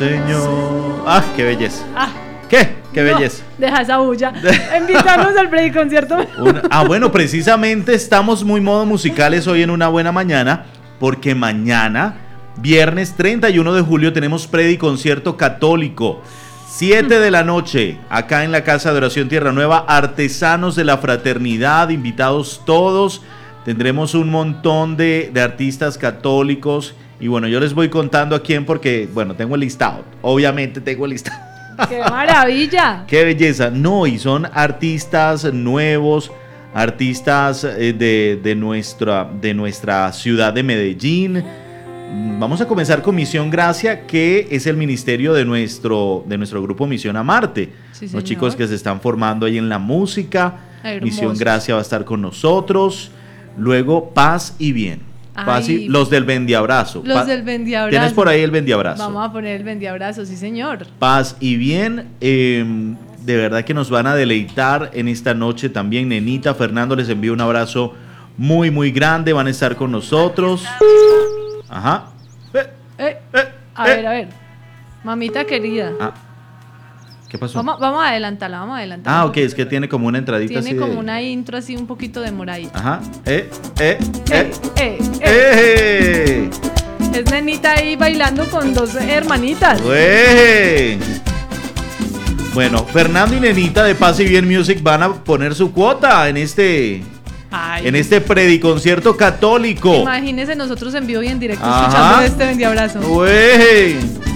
Señor. ¡Ah, qué belleza! Ah, ¡Qué belleza! deja esa bulla. Invitarnos al preconcierto. Bueno, precisamente estamos muy modo musicales hoy en Una Buena Mañana, porque mañana, viernes 31 de julio, tenemos prediconcierto católico. 7 de la noche, acá en la Casa de Oración Tierra Nueva, artesanos de la fraternidad, invitados todos. Tendremos un montón de artistas católicos. Y bueno, yo les voy contando a quién porque, bueno, tengo el listado. Obviamente tengo el listado. ¡Qué maravilla! ¡Qué belleza! No, y son artistas nuevos, artistas de nuestra ciudad de Medellín. Vamos a comenzar con Misión Gracia, que es el ministerio de nuestro grupo Misión a Marte. Sí, los señor. chicos que se están formando ahí en la música. Hermosos. Misión Gracia va a estar con nosotros. Luego Paz y Bien. Los del Bendiabrazo. Los del Bendiabrazo. ¿Tienes por ahí el Bendiabrazo? Vamos a poner el Bendiabrazo, sí señor. Paz y Bien. De verdad que nos van a deleitar en esta noche también. Nenita, Fernando, les envío un abrazo muy, muy grande. Van a estar con nosotros. Ajá. A ver. Mamita querida. ¿Qué pasó? Vamos a adelantarla, Ok, es que tiene como una entradita Tiene así. como una intro así un poquito demoradita. Ajá. Es Nenita ahí bailando con dos hermanitas. ¡Ué! Bueno, Fernando y Nenita de Paz y Bien Music van a poner su cuota en este prediconcierto católico. Imagínense nosotros en vivo y en directo Ajá. escuchando este Bendiabrazo. ¡Ué!